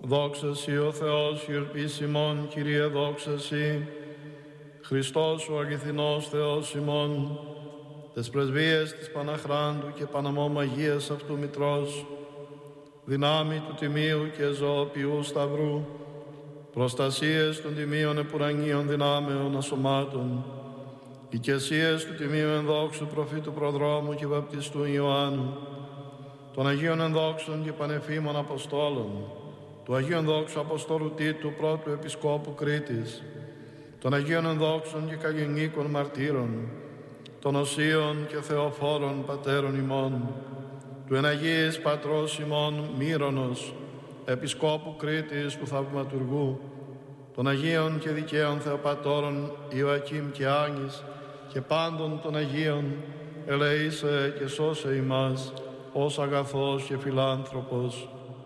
Δόξα Συ ο Θεός χειρπής ημών, Κύριε δόξα Συ. Χριστός ο αληθινός Θεός ημών, τες πρεσβείες της Παναχράντου και Παναμόμ Αγίας αυτού Μητρός, δυνάμει του Τιμίου και ζωοποιού Σταυρού, προστασίες των Τιμίων επουρανίων δυνάμεων ασωμάτων, οικεσίες του Τιμίου ενδόξου προφήτου προδρόμου και βαπτιστού Ιωάννου, των Αγίων ενδόξων και πανεφήμων Αποστόλων, του Αγίου ενδόξου Αποστόλου Τίτου πρώτου Επισκόπου Κρήτης, των Αγίων ενδόξων και καλλινίκων μαρτύρων, των Οσίων και Θεοφόρων πατέρων ημών, του εναγίης πατρός ημών Μύρονος, Επισκόπου Κρήτης του Θαυματουργού, των Αγίων και δικαίων Θεοπατώρων Ιωακήμ και Άνης και πάντων των Αγίων, ελεήσε και σώσε ημάς ως αγαθός και φιλάνθρωπος,